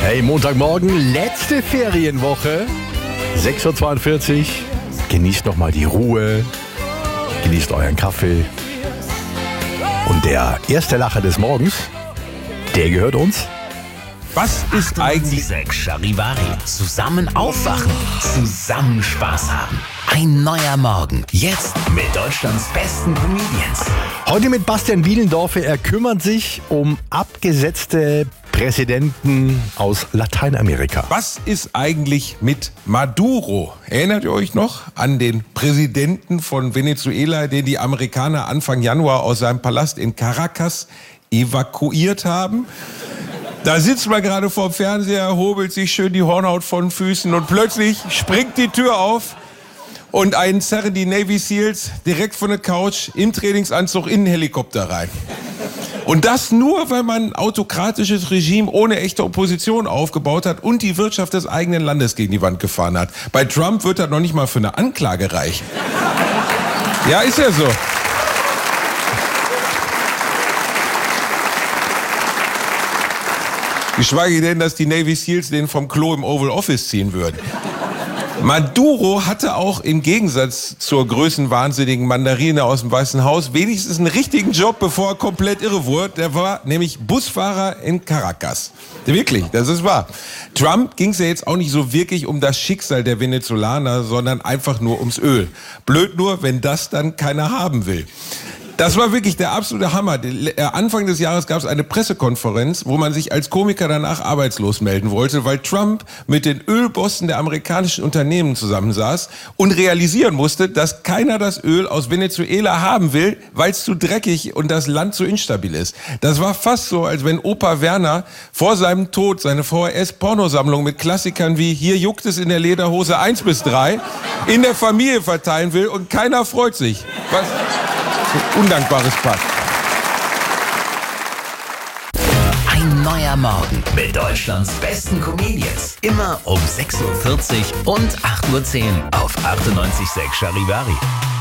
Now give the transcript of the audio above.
Hey, Montagmorgen, letzte Ferienwoche, 6.42 Uhr. Genießt nochmal die Ruhe, genießt euren Kaffee. Und der erste Lacher des Morgens, der gehört uns. Was ist eigentlich... 98.6 Charivari. Zusammen aufwachen, zusammen Spaß haben. Ein neuer Morgen. Jetzt mit Deutschlands besten Comedians. Heute mit Bastian Bielendorfer. Er kümmert sich um abgesetzte Präsidenten aus Lateinamerika. Was ist eigentlich mit Maduro? Erinnert ihr euch noch an den Präsidenten von Venezuela, den die Amerikaner Anfang Januar aus seinem Palast in Caracas evakuiert haben? Da sitzt man gerade vorm Fernseher, hobelt sich schön die Hornhaut von den Füßen und plötzlich springt die Tür auf und einen zerren die Navy Seals direkt von der Couch im Trainingsanzug in den Helikopter rein. Und das nur, weil man ein autokratisches Regime ohne echte Opposition aufgebaut hat und die Wirtschaft des eigenen Landes gegen die Wand gefahren hat. Bei Trump wird das noch nicht mal für eine Anklage reichen. Ja, ist ja so. Geschweige denn, dass die Navy Seals den vom Klo im Oval Office ziehen würden. Maduro hatte auch im Gegensatz zur größenwahnsinnigen Mandarine aus dem Weißen Haus wenigstens einen richtigen Job, bevor er komplett irre wurde. Der war nämlich Busfahrer in Caracas. Wirklich, das ist wahr. Trump ging es ja jetzt auch nicht so wirklich um das Schicksal der Venezolaner, sondern einfach nur ums Öl. Blöd nur, wenn das dann keiner haben will. Das war wirklich der absolute Hammer. Anfang des Jahres gab es eine Pressekonferenz, wo man sich als Komiker danach arbeitslos melden wollte, weil Trump mit den Ölbossen der amerikanischen Unternehmen zusammensaß und realisieren musste, dass keiner das Öl aus Venezuela haben will, weil es zu dreckig und das Land zu instabil ist. Das war fast so, als wenn Opa Werner vor seinem Tod seine VHS-Pornosammlung mit Klassikern wie Hier juckt es in der Lederhose 1 bis 3 in der Familie verteilen will und keiner freut sich. Was? Undankbares Pack. Ein neuer Morgen mit Deutschlands besten Comedians. Immer um 6.40 Uhr und 8.10 Uhr auf 98.6 Charivari.